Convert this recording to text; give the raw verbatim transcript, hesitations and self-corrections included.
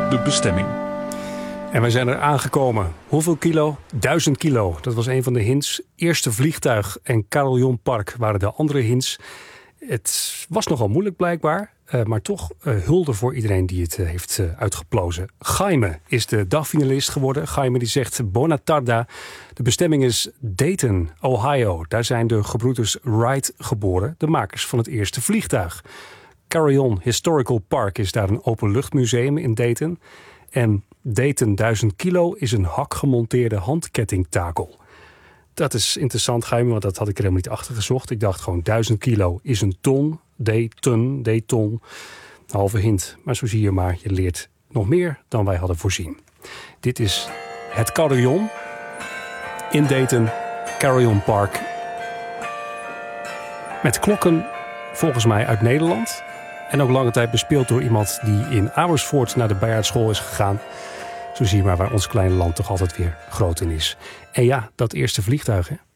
de bestemming. En wij zijn er aangekomen. Hoeveel kilo? Duizend kilo. Dat was een van de hints. Eerste vliegtuig en carillonpark waren de andere hints. Het was nogal moeilijk blijkbaar. Uh, maar toch uh, hulde voor iedereen die het uh, heeft uh, uitgeplozen. Jaime is de dagfinalist geworden. Jaime die zegt Bona tarda. De bestemming is Dayton, Ohio. Daar zijn de gebroeders Wright geboren. De makers van het eerste vliegtuig. Carillon Historical Park is daar een openluchtmuseum in Dayton. En Dayton duizend kilo is een hakgemonteerde handkettingtakel. Dat is interessant, Jaime, want dat had ik er helemaal niet achter gezocht. Ik dacht gewoon duizend kilo is een ton. Dayton, Dayton. Een halve hint. Maar zo zie je maar, je leert nog meer dan wij hadden voorzien. Dit is het carillon in Dayton, Carillon Park. Met klokken volgens mij uit Nederland. En ook lange tijd bespeeld door iemand die in Amersfoort naar de Bijaardschool is gegaan. Zo zie je maar waar ons kleine land toch altijd weer groot in is. En ja, dat eerste vliegtuig, hè?